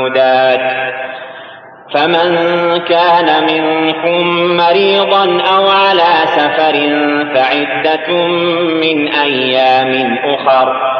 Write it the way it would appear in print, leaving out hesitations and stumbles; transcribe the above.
فمن كان منكم مريضا أو على سفر فعدة من أيام أخر